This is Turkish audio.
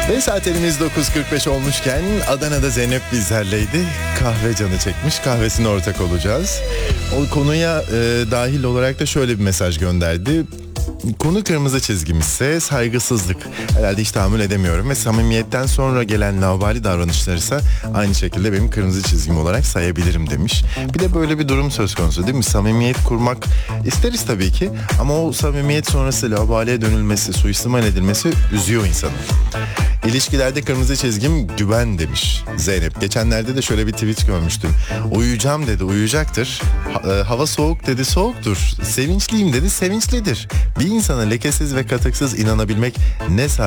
Ve saatlerimiz 9.45 olmuşken Adana'da Zeynep bizlerleydi. Kahve canı çekmiş, kahvesine ortak olacağız. O konuya dahil olarak da şöyle bir mesaj gönderdi. Konu kırmızı çizgimizse saygısızlık. Herhalde hiç tahammül edemiyorum ve samimiyetten sonra gelen laubali davranışları ise aynı şekilde benim kırmızı çizgim olarak sayabilirim demiş. Bir de böyle bir durum söz konusu değil mi? Samimiyet kurmak isteriz tabii ki ama o samimiyet sonrası laubaliye dönülmesi, suistimal edilmesi üzüyor insanı. İlişkilerde kırmızı çizgim güven demiş Zeynep. Geçenlerde de şöyle bir tweet görmüştüm. Uyuyacağım dedi, uyuyacaktır. Hava soğuk dedi, soğuktur. Sevinçliyim dedi, sevinçlidir. Bir insana lekesiz ve katıksız inanabilmek ne